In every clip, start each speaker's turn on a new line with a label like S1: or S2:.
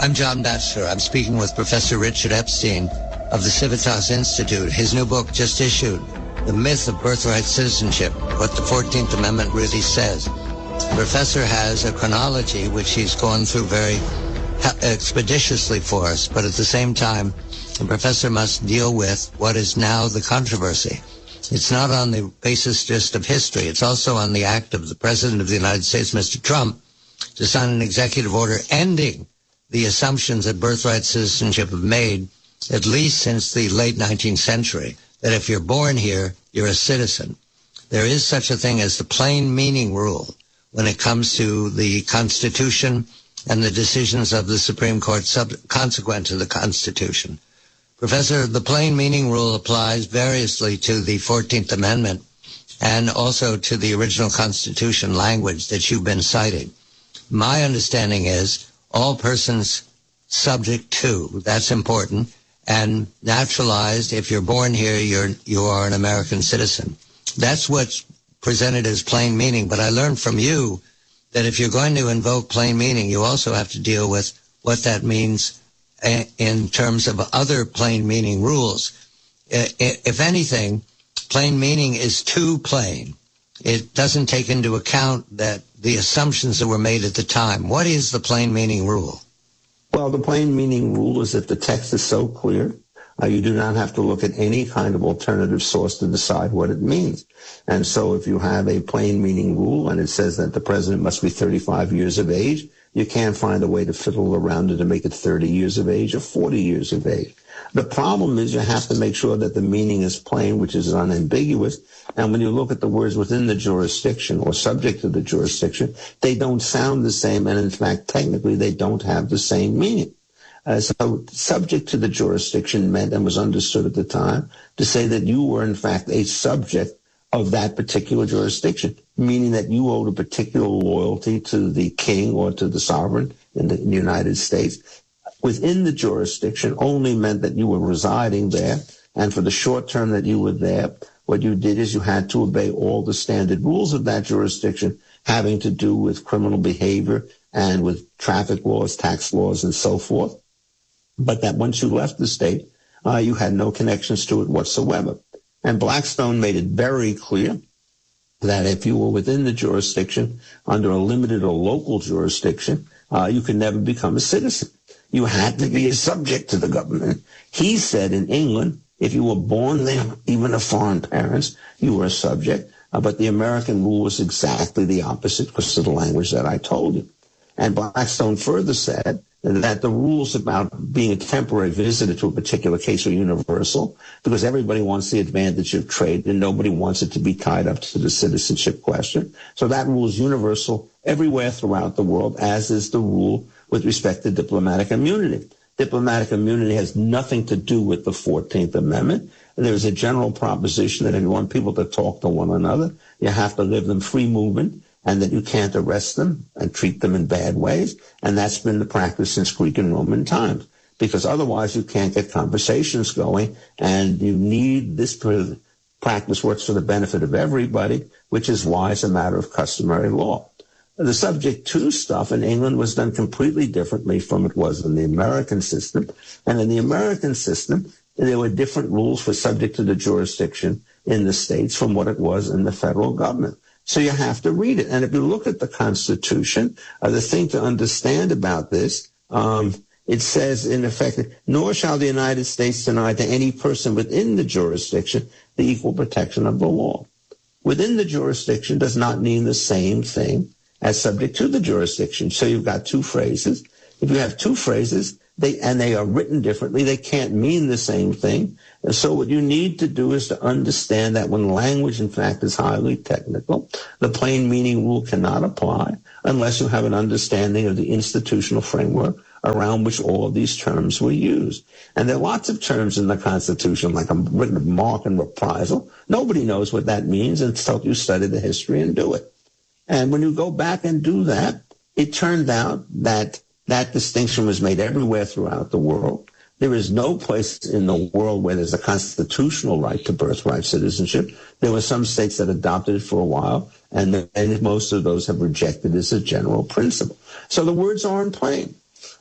S1: I'm John Batchelor. I'm speaking with Professor Richard Epstein of the Civitas Institute. His new book just issued, The Myth of Birthright Citizenship, What the 14th Amendment Really Says. The professor has a chronology which he's gone through very expeditiously for us, but at the same time, the professor must deal with what is now the controversy. It's not on the basis just of history. It's also on the act of the President of the United States, Mr. Trump, to sign an executive order ending the assumptions that birthright citizenship have made, at least since the late 19th century, that if you're born here, you're a citizen. There is such a thing as the plain meaning rule when it comes to the Constitution and the decisions of the Supreme Court consequent to the Constitution. Professor, the plain meaning rule applies variously to the 14th Amendment and also to the original Constitution language that you've been citing. My understanding is all persons subject to, that's important, and naturalized, if you're born here, you are an American citizen. That's what's presented as plain meaning, but I learned from you that if you're going to invoke plain meaning, you also have to deal with what that means in terms of other plain meaning rules. If anything, plain meaning is too plain. It doesn't take into account that the assumptions that were made at the time. What is the plain meaning rule?
S2: Well, the plain meaning rule is that the text is so clear, you do not have to look at any kind of alternative source to decide what it means. And so if you have a plain meaning rule and it says that the president must be 35 years of age, you can't find a way to fiddle around it to make it 30 years of age or 40 years of age. The problem is you have to make sure that the meaning is plain, which is unambiguous. And when you look at the words within the jurisdiction or subject to the jurisdiction, they don't sound the same. And in fact, technically, they don't have the same meaning. So subject to the jurisdiction meant and was understood at the time to say that you were, in fact, a subject of that particular jurisdiction, meaning that you owed a particular loyalty to the king or to the sovereign in the United States. Within the jurisdiction only meant that you were residing there, and for the short term that you were there, what you did is you had to obey all the standard rules of that jurisdiction having to do with criminal behavior and with traffic laws, tax laws, and so forth. But that once you left the state, you had no connections to it whatsoever. And Blackstone made it very clear that if you were within the jurisdiction under a limited or local jurisdiction, you could never become a citizen. You had to be a subject to the government. He said in England, if you were born there, even of foreign parents, you were a subject. But the American rule was exactly the opposite because of the language that I told you. And Blackstone further said that the rules about being a temporary visitor to a particular case are universal because everybody wants the advantage of trade and nobody wants it to be tied up to the citizenship question. So that rule is universal everywhere throughout the world, as is the rule with respect to diplomatic immunity. Diplomatic immunity has nothing to do with the 14th Amendment. There's a general proposition that if you want people to talk to one another, you have to give them free movement and that you can't arrest them and treat them in bad ways. And that's been the practice since Greek and Roman times, because otherwise you can't get conversations going, and you need this practice works for the benefit of everybody, which is why it's a matter of customary law. The subject to stuff in England was done completely differently from it was in the American system. And in the American system, there were different rules for subject to the jurisdiction in the states from what it was in the federal government. So you have to read it. And if you look at the Constitution, the thing to understand about this, it says, in effect, nor shall the United States deny to any person within the jurisdiction the equal protection of the law. Within the jurisdiction does not mean the same thing as subject to the jurisdiction. So you've got two phrases. If you have two phrases, they are written differently, they can't mean the same thing. And so what you need to do is to understand that when language, in fact, is highly technical, the plain meaning rule cannot apply unless you have an understanding of the institutional framework around which all of these terms were used. And there are lots of terms in the Constitution, like a written mark and reprisal. Nobody knows what that means until you study the history and do it. And when you go back and do that, it turned out that that distinction was made everywhere throughout the world. There is no place in the world where there's a constitutional right to birthright citizenship. There were some states that adopted it for a while, and most of those have rejected it as a general principle. So the words aren't plain.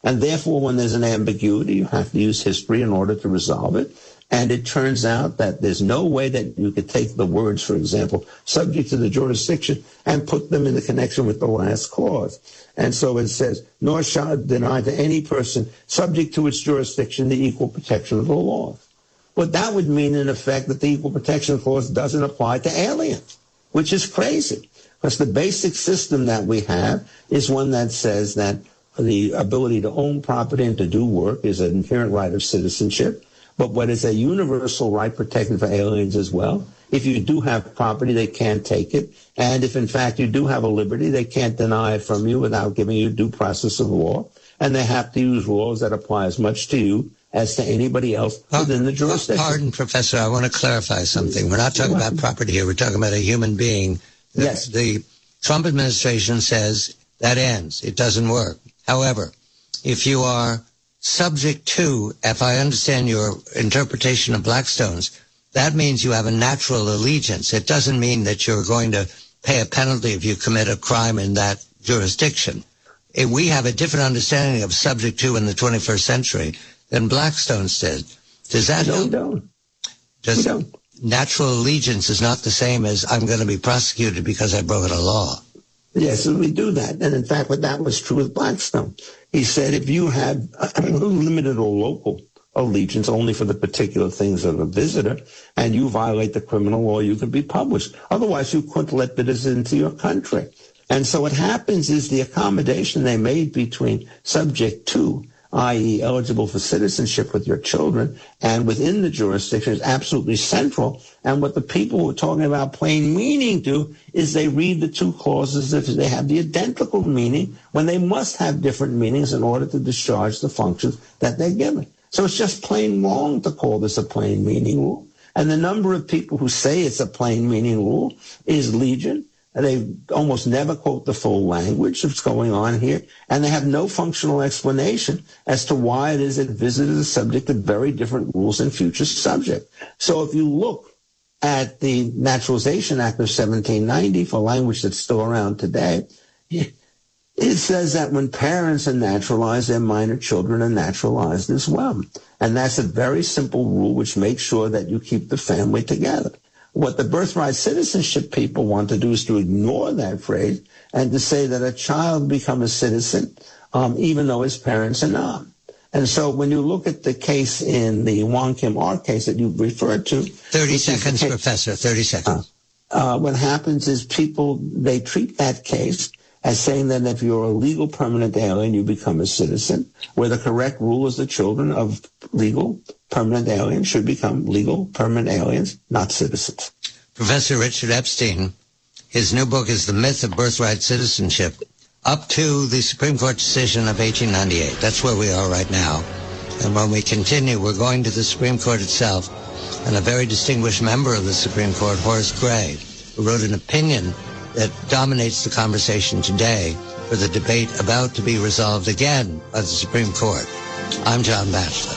S2: And therefore, when there's an ambiguity, you have to use history in order to resolve it. And it turns out that there's no way that you could take the words, for example, subject to the jurisdiction, and put them in the connection with the last clause. And so it says, nor shall it deny to any person subject to its jurisdiction the equal protection of the law. But that would mean, in effect, that the equal protection clause doesn't apply to aliens, which is crazy. Because the basic system that we have is one that says that the ability to own property and to do work is an inherent right of citizenship. But what is a universal right protected for aliens as well? If you do have property, they can't take it. And if, in fact, you do have a liberty, they can't deny it from you without giving you due process of law. And they have to use laws that apply as much to you as to anybody else within the jurisdiction.
S1: Pardon, Professor, I want to clarify something. We're not talking about property here. We're talking about a human being.
S2: Yes.
S1: The Trump administration says that ends. It doesn't work. However, if you are subject to, if I understand your interpretation of Blackstone's, that means you have a natural allegiance. It doesn't mean that you're going to pay a penalty if you commit a crime in that jurisdiction. We have a different understanding of subject to in the 21st century than Blackstone's did. Does that
S2: help? No, we don't.
S1: Natural allegiance is not the same as I'm going to be prosecuted because I broke a law.
S2: Yes, we do that. And in fact, that was true with Blackstone. He said if you have a limited or local allegiance only for the particular things of a visitor and you violate the criminal law, you can be published. Otherwise, you couldn't let visitors into your country. And so what happens is the accommodation they made between subject to, i.e. eligible for citizenship with your children, and within the jurisdiction is absolutely central. And what the people who are talking about plain meaning do is they read the two clauses as if they have the identical meaning when they must have different meanings in order to discharge the functions that they're given. So it's just plain wrong to call this a plain meaning rule. And the number of people who say it's a plain meaning rule is legion. They almost never quote the full language that's going on here, and they have no functional explanation as to why it is that visitors are subject to very different rules than future subject. So if you look at the Naturalization Act of 1790 for language that's still around today, it says that when parents are naturalized, their minor children are naturalized as well. And that's a very simple rule which makes sure that you keep the family together. What the birthright citizenship people want to do is to ignore that phrase and to say that a child becomes a citizen even though his parents are not. And so when you look at the case in the Wong Kim Ark case that you referred to...
S1: 30 seconds, Professor, 30 seconds.
S2: What happens is people, they treat that case as saying that if you're a legal permanent alien, you become a citizen, where the correct rule is the children of legal permanent aliens should become legal permanent aliens, not citizens.
S1: Professor Richard Epstein, his new book is The Myth of Birthright Citizenship, up to the Supreme Court decision of 1898. That's where we are right now. And when we continue, we're going to the Supreme Court itself, and a very distinguished member of the Supreme Court, Horace Gray, who wrote an opinion that dominates the conversation today for the debate about to be resolved again by the Supreme Court. I'm John Batchelor.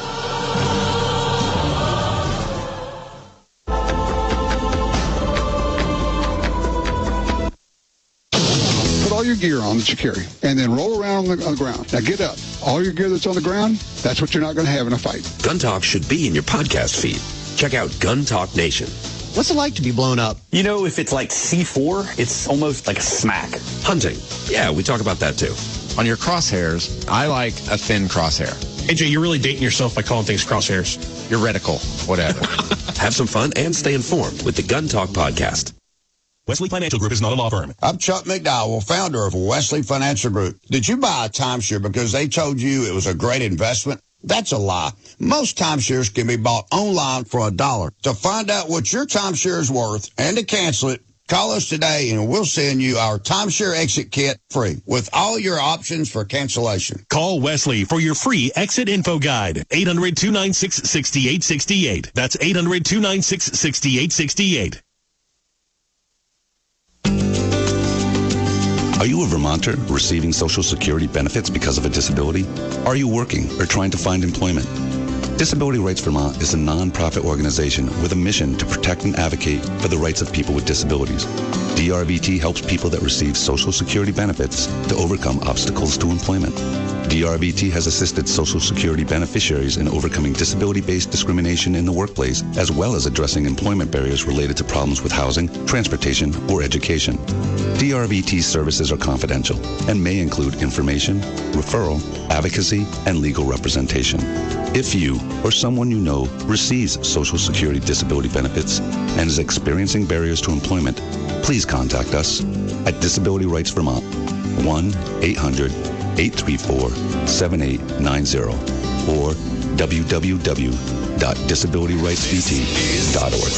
S3: Put all your gear on that you carry, and then roll around on the ground. Now get up. All your gear that's on the ground, that's what you're not going to have in a fight.
S4: Gun Talk should be in your podcast feed. Check out Gun Talk Nation.
S5: What's it like to be blown up?
S6: You know, if it's like C4, it's almost like a smack.
S4: Hunting. Yeah, we talk about that too.
S5: On your crosshairs, I like a thin crosshair.
S7: AJ, you're really dating yourself by calling things crosshairs.
S5: Your reticle, whatever.
S4: Have some fun and stay informed with the Gun Talk podcast.
S8: Wesley Financial Group is not a law firm.
S9: I'm Chuck McDowell, founder of Wesley Financial Group. Did you buy a timeshare because they told you it was a great investment? That's a lie. Most timeshares can be bought online for $1. To find out what your timeshare is worth and to cancel it, call us today and we'll send you our timeshare exit kit free with all your options for cancellation.
S8: Call Wesley for your free exit info guide. 800-296-6868. That's 800-296-6868.
S10: Are you a Vermonter receiving Social Security benefits because of a disability? Are you working or trying to find employment? Disability Rights Vermont is a non-profit organization with a mission to protect and advocate for the rights of people with disabilities. DRVT helps people that receive Social Security benefits to overcome obstacles to employment. DRVT has assisted Social Security beneficiaries in overcoming disability-based discrimination in the workplace, as well as addressing employment barriers related to problems with housing, transportation, or education. DRVT's services are confidential and may include information, referral, advocacy, and legal representation. If you or someone you know receives Social Security disability benefits and is experiencing barriers to employment, please contact us at Disability Rights Vermont, 1-800-834-7890 or www.disabilityrightsvt.org.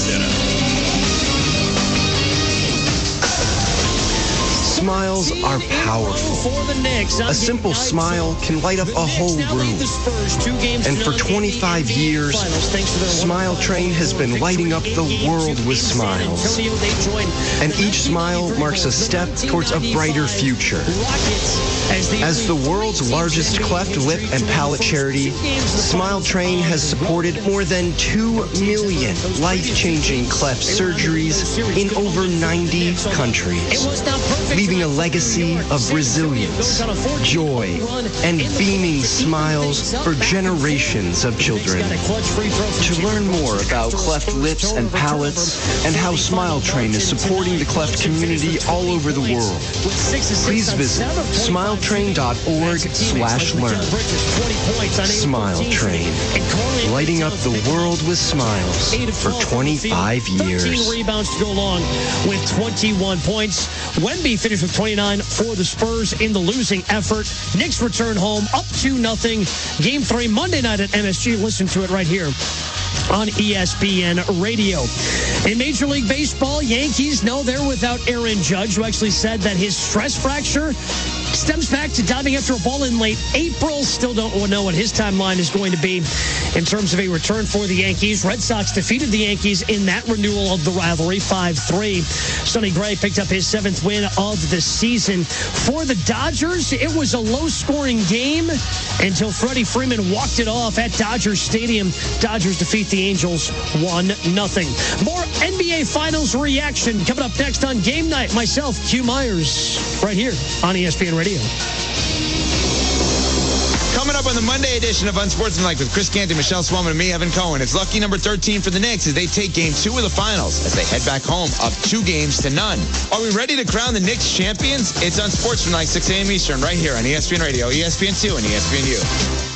S11: Smiles are powerful. A simple smile can light up a whole room. And for 25 years, Smile Train has been lighting up the world with smiles. And each smile marks a step towards a brighter future. As the world's largest cleft lip and palate charity, Smile Train has supported more than 2 million life-changing cleft surgeries in over 90 countries, leaving a legacy of resilience, joy, and beaming smiles for generations of children. To learn more about cleft lips and palates and how Smile Train is supporting the cleft community all over the world, please visit smiletrain.org/learn. Smile Train, lighting up the world with smiles for 25 years.
S12: 13 rebounds to go along with 21 points. Wemby finished with 29 for the Spurs in the losing effort. Knicks return home up 2-0. Game 3 Monday night at MSG. Listen to it right here on ESPN Radio. In Major League Baseball, Yankees know they're without Aaron Judge, who actually said that his stress fracture stems back to diving after a ball in late April. Still don't know what his timeline is going to be in terms of a return for the Yankees. Red Sox defeated the Yankees in that renewal of the rivalry, 5-3. Sonny Gray picked up his 7th win of the season. For the Dodgers, it was a low-scoring game until Freddie Freeman walked it off at Dodger Stadium. Dodgers defeat the Angels 1-0. More NBA Finals reaction coming up next on Game Night. Myself, Q Myers, right here on ESPN Radio.
S5: Coming up on the Monday edition of Unsportsmanlike with Chris Canty, Michelle Swellman, and me, Evan Cohen. It's lucky number 13 for the Knicks as they take Game 2 of the Finals as they head back home up 2-0. Are we ready to crown the Knicks champions? It's Unsportsmanlike, 6 a.m. Eastern, right here on ESPN Radio, ESPN2, and ESPNU.